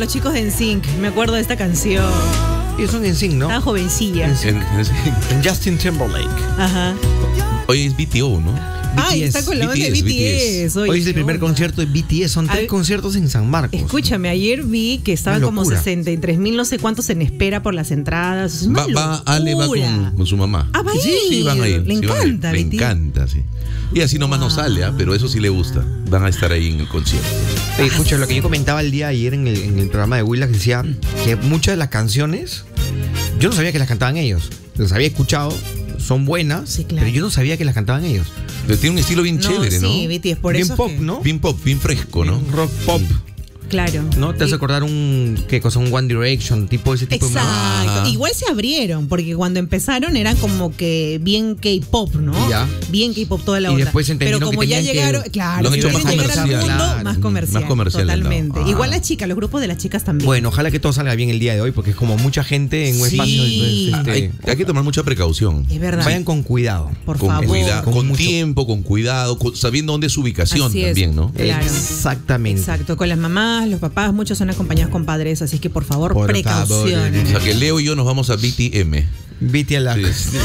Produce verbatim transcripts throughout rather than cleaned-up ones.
los chicos de N Sync. Me acuerdo de esta canción. Ellos son N Sync, ¿no? Estaban jovencilla. En- en- En Justin Timberlake. Ajá. Hoy es B T O, ¿no? Ay, está con la banda de B T S, B T S. Oye, Hoy es el qué primer onda. concierto de B T S. Son tres Ay, conciertos en San Marcos. Escúchame, ayer vi que estaban Una como locura. sesenta y tres mil no sé cuántos en espera por las entradas. Es una Va, va, Ale va locura. con, con su mamá. Ah, va a Sí, ir. sí, van a ir. Le sí, van a ir. encanta, Le B T S. encanta, sí. Y así nomás no sale, ¿ah? Pero eso sí le gusta. Van a estar ahí en el concierto. Oye, escucha, lo que yo comentaba el día de ayer en el, en el programa de Willax decía que muchas de las canciones yo no sabía que las cantaban ellos. Las había escuchado, son buenas, Sí, claro. pero yo no sabía que las cantaban ellos. Pero tiene un estilo bien No, chévere, ¿no? sí, B T S, por Bien eso. pop, que- ¿no? Bien pop, bien fresco, ¿no? Bien rock pop. Claro. ¿No? Te hace Y- acordar un, ¿qué cosa? Un One Direction, tipo ese tipo de... Exacto. Ah. Igual se abrieron, porque cuando empezaron eran como que bien K-pop, ¿no? Ya. Bien K-pop toda la Y onda. después entendieron Pero como que ya tenían que- llegaron, claro, Lo han si hecho quieren más llegar al comercial. mundo, Claro. más comercial. Más comercial le han dado. Totalmente. Ah. Igual las chicas, los grupos de las chicas también. Bueno, ojalá que todo salga bien el día de hoy, porque es como mucha gente en un Sí. espacio. Entonces, este, Hay, hay que tomar mucha precaución. Es verdad. vayan con cuidado. Por Con favor. cuidado, Con con, mucho- tiempo, con cuidado, con- sabiendo dónde es su ubicación Así es. también, ¿no? Claro. Exactamente. Exacto, con las mamás, los papás, muchos son acompañados con padres, así que por favor, Por precauciones. O sea, que Leo y yo nos vamos a B T M. Vete a la... Sí.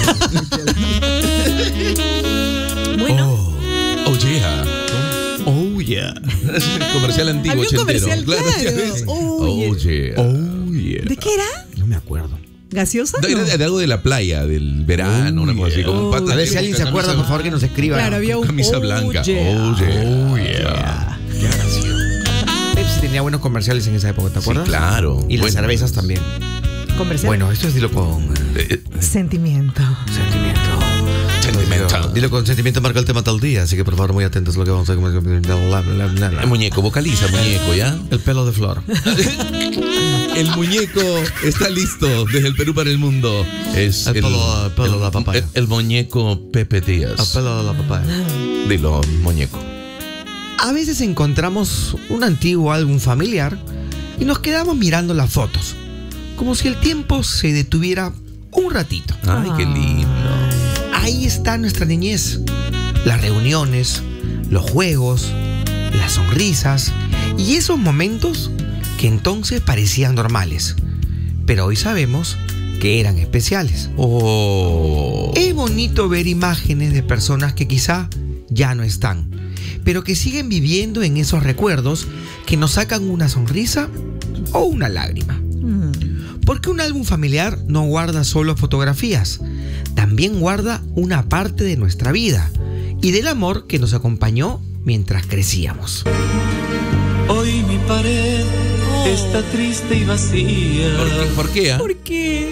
Bueno, Oh, oh yeah. Oh, yeah. Comercial antiguo, había un ochentero. comercial, claro. sí. Oh, Oh, yeah. Oh, yeah. ¿de qué era? No me acuerdo. ¿Gaseosa? Era No. de, de algo de la playa, del verano, una cosa así, como un pata A ver que si alguien con se acuerda, camisa- por favor, que nos escriba. Claro, había con un camisa oh, blanca. yeah. Oh, yeah. Oh, yeah. Pepsi tenía buenos comerciales en esa época, ¿te Sí, acuerdas? claro. Y las Bueno, cervezas también. Comercial. Bueno, esto es dilo con eh, eh, Sentimiento. sentimiento. Sentimental. Dilo con sentimiento marca el tema tal día, así que por favor muy atentos a lo que vamos a hacer. El muñeco, vocaliza, muñeco, ¿ya? El pelo de flor. El muñeco está listo desde el Perú para el mundo. Es El pelo- el pelo de la papaya. El, el muñeco Pepe El Díaz. pelo de la papaya. Dilo, muñeco. A veces encontramos un antiguo álbum familiar y nos quedamos mirando las fotos, como si el tiempo se detuviera un ratito. Ay, qué lindo. Ahí está nuestra niñez, las reuniones, los juegos, las sonrisas y esos momentos que entonces parecían normales, pero hoy sabemos que eran especiales. Oh. Es bonito ver imágenes de personas que quizá ya no están, pero que siguen viviendo en esos recuerdos que nos sacan una sonrisa o una lágrima. Mm. Porque un álbum familiar no guarda solo fotografías, también guarda una parte de nuestra vida y del amor que nos acompañó mientras crecíamos. Hoy mi pared está triste y vacía. ¿Por qué? ¿Por qué? ah? ¿Por qué?